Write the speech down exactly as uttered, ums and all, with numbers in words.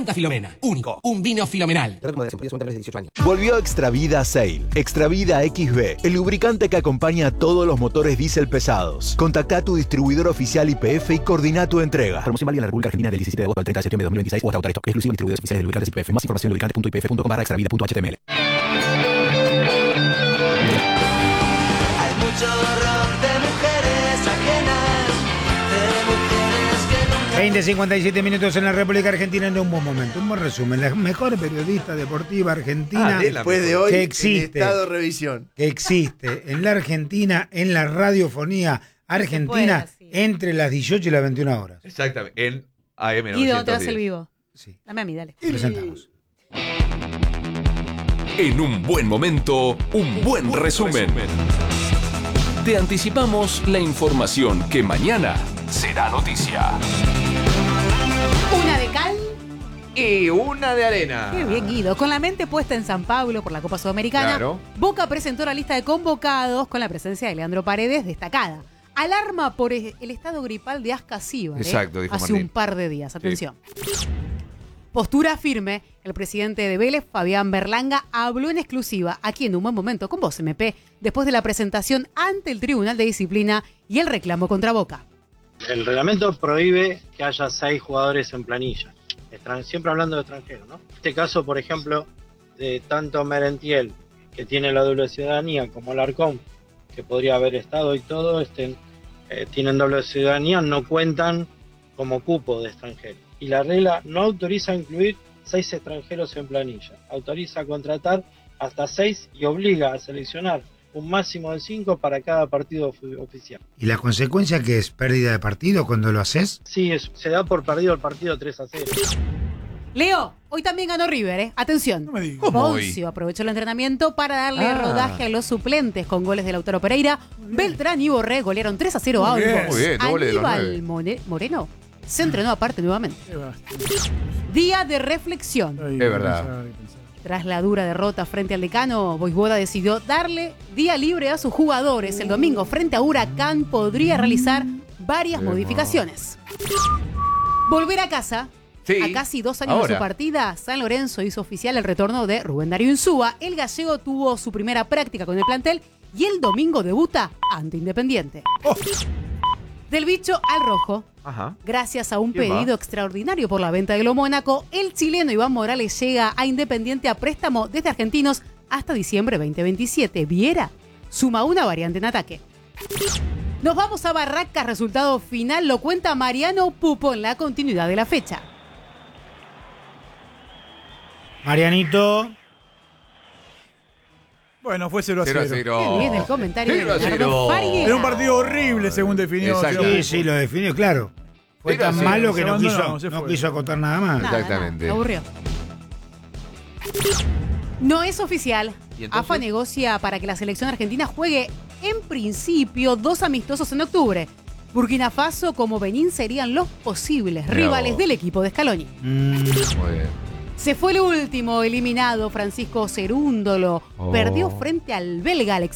Santa Filomena. Único. Un vino filomenal. Volvió Extravida Sail. Extravida X B, el lubricante que acompaña a todos los motores diésel pesados. Contacta a tu distribuidor oficial Y P F y coordina tu entrega. Promoción válida en la República Argentina del diecisiete de agosto al treinta de septiembre de dos mil veintiséis o hasta agotar esto. Exclusivo en distribuidores oficiales de lubricantes Y P F. Más información en lubricante punto i p f punto com barra extravida punto h t m l. Hay mucho horror de mujeres ajenas, de mujeres que nunca... veinte cincuenta y siete minutos en la República Argentina en un buen momento. Un buen resumen. La mejor periodista deportiva argentina Ah, después de hoy, que existe. en estado de revisión. Que existe en la Argentina, en la radiofonía argentina, pueda, sí. entre las dieciocho y las veintiuna horas. Exactamente, en A M Guido, novecientos te das diez. el vivo. Sí. Dame a mí, dale. Presentamos. En un buen momento, un buen resumen. Te anticipamos la información que mañana será noticia. Una de cal. Y una de arena. Qué bien, Guido. Con la mente puesta en San Pablo por la Copa Sudamericana, Claro. Boca presentó la lista de convocados con la presencia de Leandro Paredes, destacada. Alarma por el estado gripal de Ascasíbar. Exacto, dijo hace Martín. un par de días. Atención. Postura firme. El presidente de Vélez, Fabián Berlanga, habló en exclusiva aquí en Un Buen Momento con Voz M P después de la presentación ante el Tribunal de Disciplina y el reclamo contra Boca. El reglamento prohíbe que haya seis jugadores en planilla, Extran- siempre hablando de extranjeros, ¿no? En este caso, por ejemplo, de tanto Merentiel, que tiene la doble ciudadanía, como Alarcón, que podría haber estado y todo, este, eh, tienen doble ciudadanía, no cuentan como cupo de extranjeros. Y la regla no autoriza a incluir seis extranjeros en planilla, autoriza a contratar hasta seis y obliga a seleccionar un máximo de cinco para cada partido ofi- oficial. ¿Y la consecuencia que es pérdida de partido cuando lo haces? Sí, es- se da por perdido el partido tres a cero. Leo, hoy también ganó River, ¿eh? Atención. No me digas. ¿Cómo hoy? Poncio aprovechó el entrenamiento para darle Ah. rodaje a los suplentes con goles de Lautaro Pereira. Beltrán y Borré golearon tres a cero a Muy bien. Olmos. Muy bien, doble de los Aníbal nueve. More- Moreno se entrenó aparte nuevamente. Qué va. Día de reflexión. Ay, Es verdad. pensar y pensar. Tras la dura derrota frente al Decano, Boisboda decidió darle día libre a sus jugadores. El domingo frente a Huracán podría realizar varias Bien, modificaciones. Volver a casa. Sí. A casi dos años de Ahora. su partida, San Lorenzo hizo oficial el retorno de Rubén Darío Insúa. El gallego tuvo su primera práctica con el plantel y el domingo debuta ante Independiente. Del bicho al rojo, Ajá. gracias a un ¿Quién pedido va? extraordinario por la venta de lo Mónaco, el chileno Iván Morales llega a Independiente a préstamo desde Argentinos hasta diciembre veinte veintisiete. Viera suma una variante en ataque. Nos vamos a Barracas, resultado final lo cuenta Mariano Pupo en la continuidad de la fecha. Marianito. Bueno, fue cero a cero a cero. cero. Qué bien el comentario de cero a Leonardo cero. Fariel. Era un partido horrible, según definió. Exacto. Seba. Sí, sí, lo definió, claro. Fue Pero tan sí, malo se que no abandonó, quiso, se no fue. quiso acotar nada más. Nada, Exactamente. nada, me aburrió. No es oficial. ¿Y entonces? AFA negocia para que la selección argentina juegue en principio dos amistosos en octubre. Burkina Faso como Benín serían los posibles Mirá rivales vos. del equipo de Scaloni. Mm, Muy bien. Se fue el último eliminado, Francisco Cerúndolo. Oh. Perdió frente al belga Alex